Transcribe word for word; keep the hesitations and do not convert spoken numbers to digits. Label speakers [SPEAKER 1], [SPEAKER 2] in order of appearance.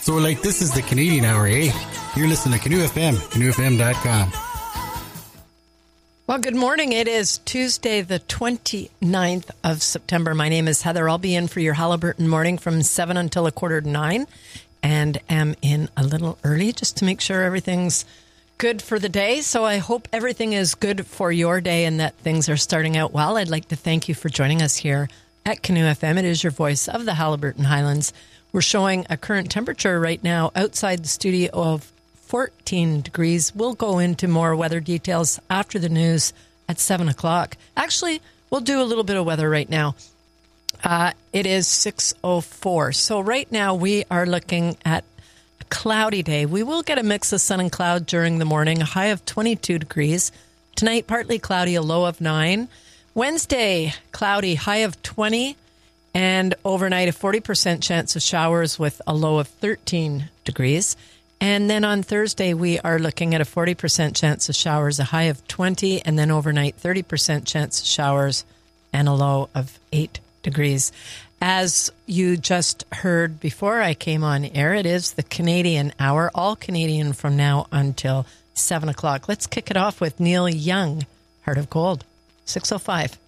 [SPEAKER 1] So we're like, this is the Canadian Hour, eh? You're listening to Canoe F M, canoe f m dot com.
[SPEAKER 2] Well, good morning. It is Tuesday, the twenty-ninth of September. My name is Heather. I'll be in for your Halliburton morning from seven until a quarter to nine, and am in a little early just to make sure everything's good for the day. So I hope everything is good for your day and that things are starting out well. I'd like to thank you for joining us here at Canoe F M. It is your voice of the Halliburton Highlands. We're showing a current temperature right now outside the studio of fourteen degrees. We'll go into more weather details after the news at seven o'clock. Actually, we'll do a little bit of weather right now. Uh, it is six oh four. So right now we are looking at a cloudy day. We will get a mix of sun and cloud during the morning, a high of twenty-two degrees. Tonight, partly cloudy, a low of nine. Wednesday, cloudy, high of twenty. And overnight, a forty percent chance of showers with a low of thirteen degrees. And then on Thursday, we are looking at a forty percent chance of showers, a high of twenty, and then overnight, thirty percent chance of showers and a low of eight degrees. As you just heard before I came on air, it is the Canadian Hour, all Canadian from now until seven o'clock. Let's kick it off with Neil Young, Heart of Gold, six oh five.